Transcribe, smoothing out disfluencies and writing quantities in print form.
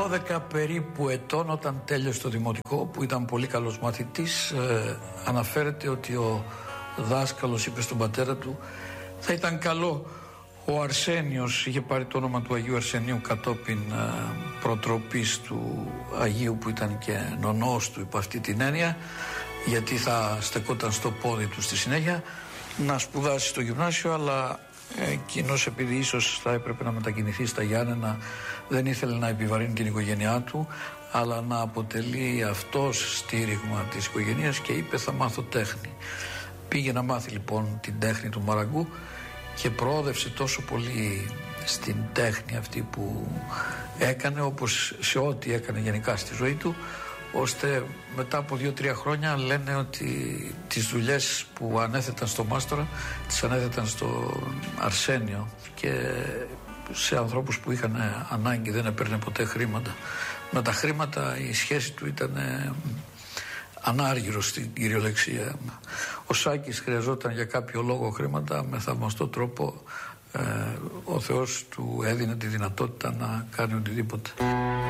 12 περίπου ετών, όταν τέλειωσε το δημοτικό, που ήταν πολύ καλός μαθητής, αναφέρεται ότι ο δάσκαλος είπε στον πατέρα του θα ήταν καλό ο Αρσένιος, είχε πάρει το όνομα του Αγίου Αρσενίου κατόπιν προτροπής του Αγίου που ήταν και νονός του υπό αυτή την έννοια, γιατί θα στεκόταν στο πόδι του στη συνέχεια, να σπουδάσει στο γυμνάσιο, αλλά εκείνος, επειδή ίσως θα έπρεπε να μετακινηθεί στα Γιάννενα, δεν ήθελε να επιβαρύνει την οικογένειά του, αλλά να αποτελεί αυτός στήριγμα της οικογένειας, και είπε θα μάθω τέχνη. Πήγε να μάθει λοιπόν την τέχνη του μαραγκού και προόδευσε τόσο πολύ στην τέχνη αυτή που έκανε, όπως σε ό,τι έκανε γενικά στη ζωή του, ώστε μετά από 2-3 χρόνια λένε ότι τις δουλειές που ανέθεταν στο μάστορα τις ανέθεταν στο Αρσένιο, και σε ανθρώπους που είχαν ανάγκη, δεν έπαιρνε ποτέ χρήματα. Με τα χρήματα η σχέση του ήταν ανάργυρος στην κυριολεξία. Ο Σάκης χρειαζόταν για κάποιο λόγο χρήματα, με θαυμαστό τρόπο ο Θεός του έδινε τη δυνατότητα να κάνει οτιδήποτε.